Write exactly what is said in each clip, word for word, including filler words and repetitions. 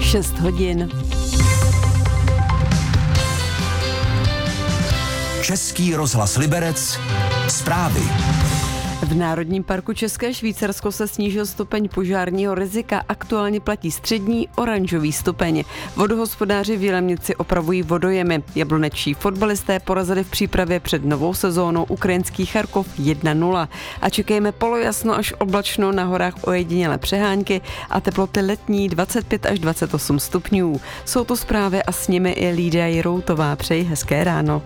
šest hodin. Český rozhlas Liberec. Zprávy. V Národním parku České Švýcarsko se snížil stupeň požárního rizika. Aktuálně platí střední oranžový stupeň. Vodohospodáři v Jilemnici opravují vodojemy. Jablonečtí fotbalisté porazili v přípravě před novou sezónou ukrajinský Charkov jedna nula. A čekejme polojasno až oblačno, na horách ojedinělé přehánky a teploty letní dvacet pět až dvacet osm stupňů. Jsou to zprávy a s nimi i Lídia Jiroutová. Přeji hezké ráno.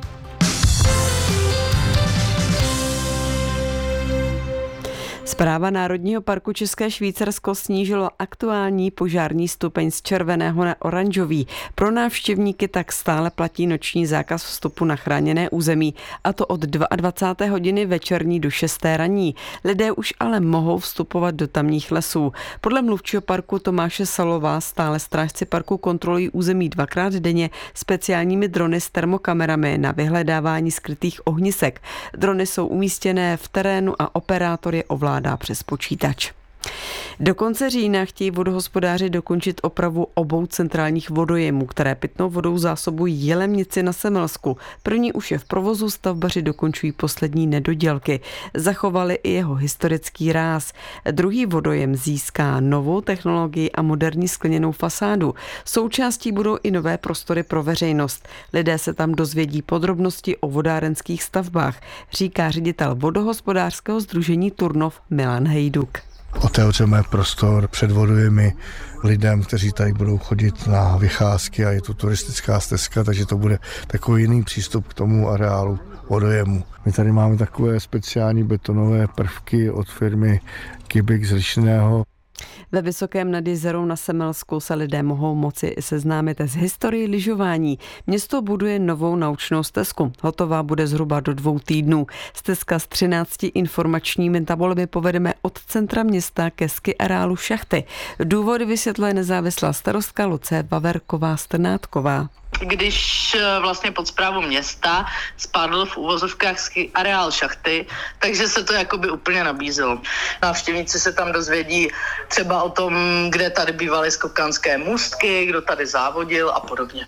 Správa Národního parku České Švýcarsko snížilo aktuální požární stupeň z červeného na oranžový. Pro návštěvníky tak stále platí noční zákaz vstupu na chráněné území, a to od dvacáté druhé hodiny večerní do šesté ranní. Lidé už ale mohou vstupovat do tamních lesů. Podle mluvčího parku Tomáše Salová stále strážci parku kontrolují území dvakrát denně speciálními drony s termokamerami na vyhledávání skrytých ohnisek. Drony jsou umístěné v terénu a operátor je ovládá přes počítač. Do konce října chtějí vodohospodáři dokončit opravu obou centrálních vodojemů, které pitnou vodou zásobují Jilemnici na Semelsku. První už je v provozu, stavbaři dokončují poslední nedodělky. Zachovali i jeho historický ráz. Druhý vodojem získá novou technologii a moderní skleněnou fasádu. Součástí budou i nové prostory pro veřejnost. Lidé se tam dozvědí podrobnosti o vodárenských stavbách, říká ředitel vodohospodářského sdružení Turnov Milan Hejduk. Otevřeme prostor před vodojemi lidem, kteří tady budou chodit na vycházky a je tu turistická stezka, takže to bude takový jiný přístup k tomu areálu vodojemu. My tady máme takové speciální betonové prvky od firmy Kybik z Lišného. Ve Vysokém nad Jizerou na Semelsku se lidé mohou moci seznámit s historií lyžování. Město buduje novou naučnou stezku. Hotová bude zhruba do dvou týdnů. Stezka s třinácti informačními tabulemi povedeme od centra města ke ski areálu Šachty. Důvody vysvětluje nezávislá starostka Lucie Vaverková-Strnátková. Když vlastně pod správou města spadl v uvozovkách ski areál Šachty, takže se to jakoby úplně nabízelo. Návštěvníci se tam dozvědí třeba o tom, kde tady bývaly skokanské můstky, kdo tady závodil a podobně.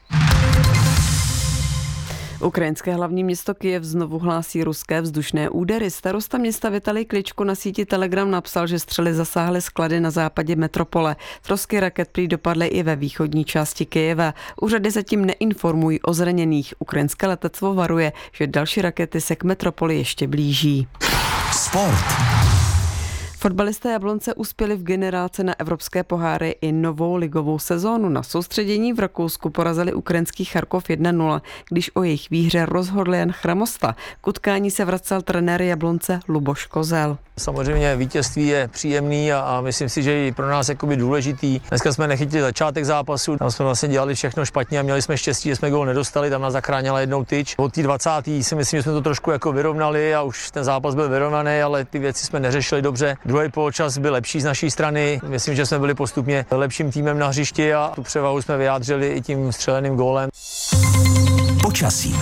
Ukrajinské hlavní město Kyjev znovu hlásí ruské vzdušné údery. Starosta města Vitalij Kličko na síti Telegram napsal, že střely zasáhly sklady na západě metropole. Trosky raket prý dopadly i ve východní části Kyjeva. Úřady zatím neinformují o zraněných. Ukrajinské letectvo varuje, že další rakety se k metropoli ještě blíží. Sport. Fotbalisté Jablonce uspěli v generálce na evropské poháry i novou ligovou sezónu. Na soustředění v Rakousku porazili ukrajinský Charkov jedna nula, když o jejich výhře rozhodl Jan Chramosta. K utkání se vracel trenér Jablonce Luboš Kozel. Samozřejmě vítězství je příjemný a, a myslím si, že je pro nás jakoby důležitý. Dneska jsme nechytili začátek zápasu, tam jsme vlastně dělali všechno špatně a měli jsme štěstí, že jsme gól nedostali, tam nás zachránila jednou tyč. Od té dvacáté si myslím, že jsme to trošku jako vyrovnali a už ten zápas byl vyrovnaný, ale ty věci jsme neřešili dobře. Druhý poločas byl lepší z naší strany. Myslím, že jsme byli postupně lepším týmem na hřišti a tu převahu jsme vyjádřili i tím střeleným gólem. Počasí.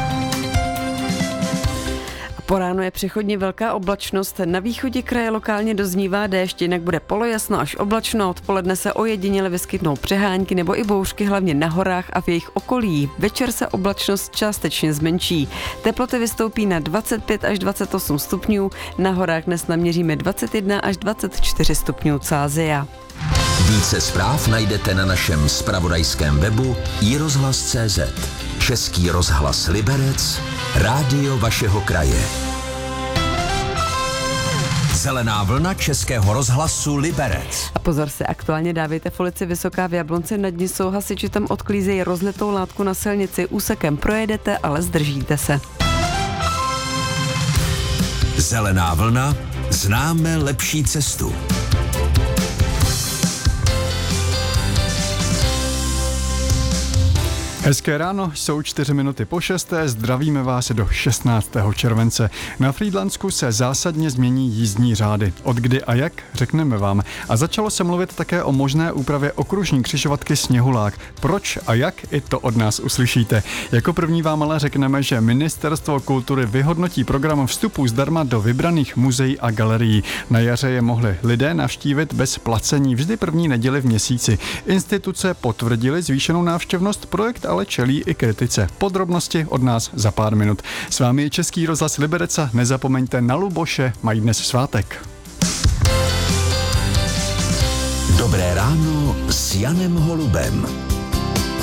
Po ránu je přechodně velká oblačnost, na východě kraje lokálně doznívá déšť, jinak bude polojasno až oblačno, odpoledne se ojediněle vyskytnou přehánky nebo i bouřky, hlavně na horách a v jejich okolí. Večer se oblačnost částečně zmenší. Teploty vystoupí na dvacet pět až dvacet osm stupňů, na horách dnes naměříme dvacet jedna až dvacet čtyři stupňů Celsia. Více zpráv najdete na našem zpravodajském webu i rozhlas tečka cé zet. Český rozhlas Liberec, rádio vašeho kraje. Zelená vlna Českého rozhlasu Liberec. A pozor se, aktuálně dávejte v ulici Vysoká v Jablonci nad Nisou, hasiči tam odklízejí rozlitou látku na silnici. Úsekem projedete, ale zdržíte se. Zelená vlna, známe lepší cestu. Hezké ráno, jsou čtyři minuty po šesté, zdravíme vás do šestnáctého července. Na Frýdlansku se zásadně změní jízdní řády. Od kdy a jak, řekneme vám. A začalo se mluvit také o možné úpravě okružní křižovatky Sněhulák. Proč a jak, i to od nás uslyšíte. Jako první vám ale řekneme, že Ministerstvo kultury vyhodnotí program vstupů zdarma do vybraných muzeí a galerií. Na jaře je mohli lidé navštívit bez placení vždy první neděli v měsíci. Instituce potvrdily zvýšenou návštěvnost, projekt ale čelí i kritice. Podrobnosti od nás za pár minut. S vámi je Český rozhlas Liberec a nezapomeňte na Luboše, mají dnes svátek. Dobré ráno s Janem Holubem.